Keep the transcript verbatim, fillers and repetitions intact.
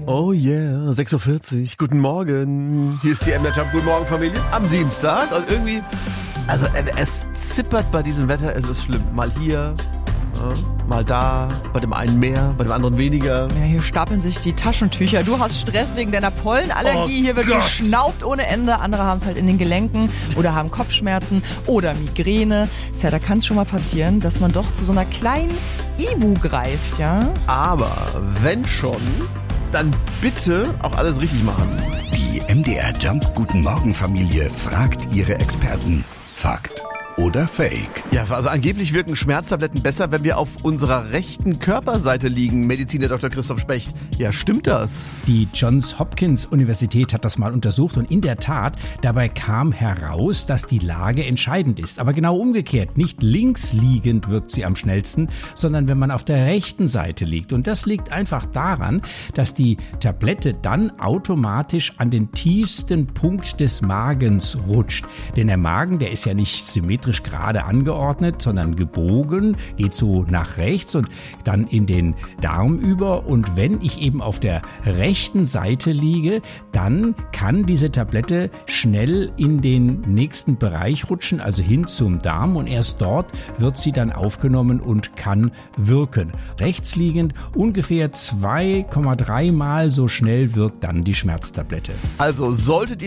Oh yeah, sechs Uhr vierzig, guten Morgen. Hier ist die M D R Jump, guten Morgen Familie, am Dienstag. Und irgendwie, also es zippert bei diesem Wetter, es ist schlimm. Mal hier, ja, mal da, bei dem einen mehr, bei dem anderen weniger. Ja, hier stapeln sich die Taschentücher. Du hast Stress wegen deiner Pollenallergie. Oh hier wird Gott. geschnaubt ohne Ende. Andere haben es halt in den Gelenken oder haben Kopfschmerzen oder Migräne. Tja, da kann es schon mal passieren, dass man doch zu so einer kleinen Ibu greift, ja? Aber wenn schon, dann bitte auch alles richtig machen. Die M D R Jump Guten Morgen Familie fragt ihre Experten. Fakt oder Fake? Ja, also angeblich wirken Schmerztabletten besser, wenn wir auf unserer rechten Körperseite liegen. Mediziner Doktor Christoph Specht. Ja, stimmt das? Die Johns Hopkins Universität hat das mal untersucht und in der Tat, dabei kam heraus, dass die Lage entscheidend ist. Aber genau umgekehrt, nicht links liegend wirkt sie am schnellsten, sondern wenn man auf der rechten Seite liegt. Und das liegt einfach daran, dass die Tablette dann automatisch an den tiefsten Punkt des Magens rutscht. Denn der Magen, der ist ja nicht symmetrisch gerade angeordnet, sondern gebogen, geht so nach rechts und dann in den Darm über. Und wenn ich eben auf der rechten Seite liege, dann kann diese Tablette schnell in den nächsten Bereich rutschen, also hin zum Darm, und erst dort wird sie dann aufgenommen und kann wirken. Rechts liegend ungefähr zwei Komma drei Mal so schnell wirkt dann die Schmerztablette. Also solltet ihr